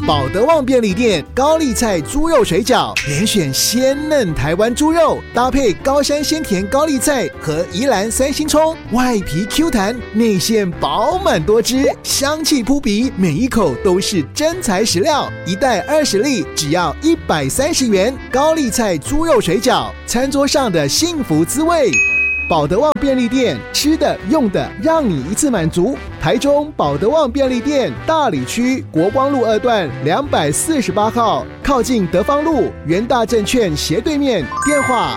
保德旺便利店高丽菜猪肉水饺，连选鲜嫩台湾猪肉，搭配高山鲜甜高丽菜和宜兰三星葱，外皮 Q 弹，内馅饱满多汁，香气扑鼻，每一口都是真材实料。一袋20粒，只要130元。高丽菜猪肉水饺，餐桌上的幸福滋味。保德旺便利店，吃的用的让你一次满足。台中保德旺便利店大里区国光路2段248号，靠近德芳路元大证券斜对面，电话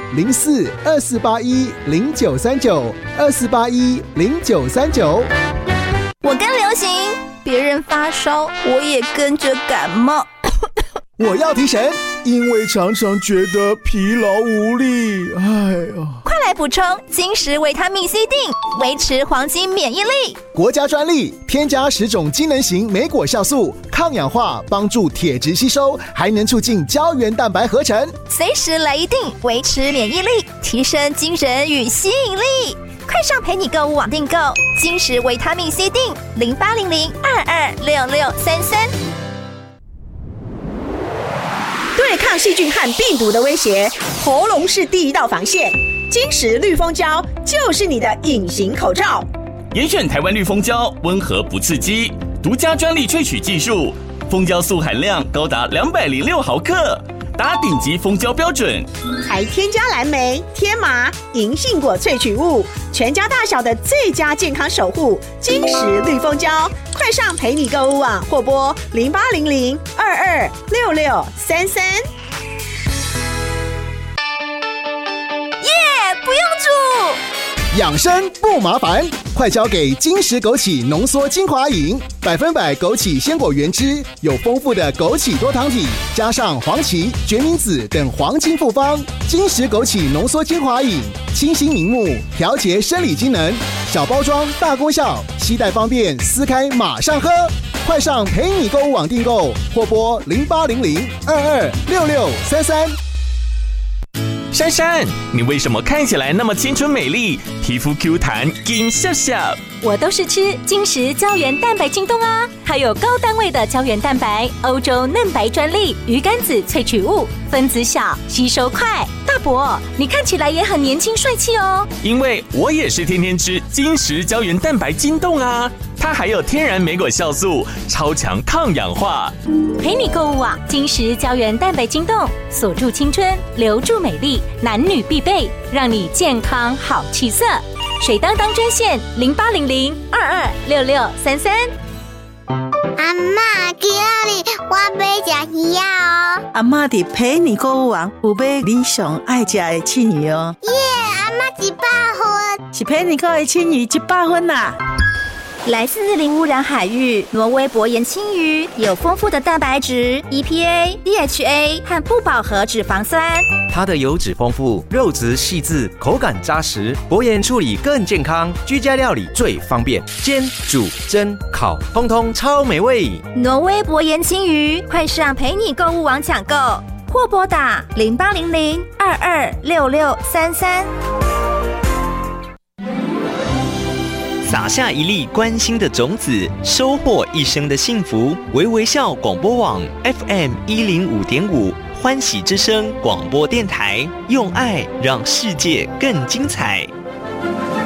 04-2481-0939，2481-0939。 我跟流行，别人发烧，我也跟着感冒。 我要提神，因为常常觉得疲劳无力。 快来补充金石维他命 C 锭，维持黄金免疫力。 国家专利，添加10种机能型莓果酵素，抗氧化，帮助铁质吸收，还能促进胶原蛋白合成。 随时来一锭，维持免疫力，提升精神与吸引力。快上陪你购物网订购金石维他命 C 锭，0800226633。 对抗细菌和病毒的威胁，喉咙是第一道防线。金石绿蜂胶就是你的隐形口罩。 严选台湾绿蜂胶，温和不刺激，独家专利萃取技术，蜂胶素含量高达206毫克，达顶级蜂胶标准， 还添加蓝莓、天麻、银杏果萃取物，全家大小的最佳健康守护。金石绿蜂胶，快上陪你购物网或拨0800226633。 不用煮， 养生不麻烦，快交给金石枸杞浓缩精华饮，100%枸杞鲜果原汁，有丰富的枸杞多糖体，加上黄芪、决明子等黄金复方。金石枸杞浓缩精华饮，清新明目，调节生理机能，小包装大功效，携带方便，撕开马上喝。快上陪你购物网订购，或拨0800226633。 珊珊，你为什么看起来那么青春美丽，皮肤 Q 弹，金笑笑？ 我都是吃金石胶原蛋白精冻啊，还有高单位的胶原蛋白，欧洲嫩白专利，鱼肝子萃取物，分子小，吸收快。大伯，你看起来也很年轻帅气哦。 因为我也是天天吃金石胶原蛋白精冻啊，它还有天然莓果酵素，超强抗氧化。 陪你购物网，金石胶原蛋白精冻，锁住青春，留住美丽，男女必备，让你健康好气色。水当当专线0800226633。 阿嬷，今日我要吃鱼哦。 阿嬷伫陪你购物网有买你上爱吃的青鱼哦。 耶，阿嬷100分， 是陪你购的青鱼100分啦。 来自零污染海域，挪威薄盐青鱼有丰富的蛋白质、EPA、DHA 和不饱和脂肪酸。 它的油脂丰富，肉质细致，口感扎实，薄盐处理更健康，居家料理最方便，煎、煮、蒸、烤，通通超美味。 挪威薄盐青鱼，快上陪你购物网抢购，或拨打0800226633。 撒下一粒关心的种子，收获一生的幸福。微微笑广播网 FM105.5，欢喜之声广播电台，用爱让世界更精彩。